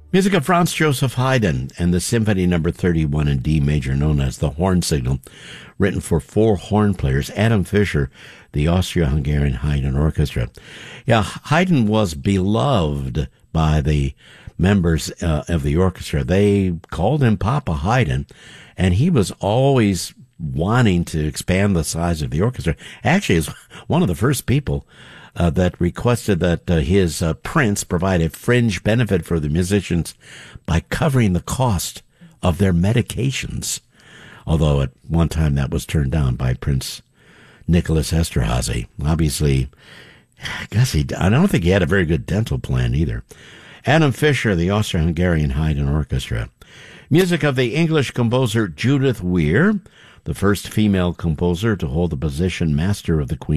Music of Franz Joseph Haydn and the Symphony Number 31 in D major, known as the Horn Signal, written for four horn players. Adam Fischer, the Austro-Hungarian Haydn Orchestra. Yeah, Haydn was beloved by the members of the orchestra. They called him Papa Haydn, and he was always wanting to expand the size of the orchestra. Actually, is one of the first people that requested that his prince provide a fringe benefit for the musicians by covering the cost of their medications. Although at one time that was turned down by Prince Nicholas Esterhazy. Obviously, I don't think he had a very good dental plan either. Adam Fischer, the Austro-Hungarian Haydn Orchestra. Music of the English composer Judith Weir, the first female composer to hold the position Master of the Queen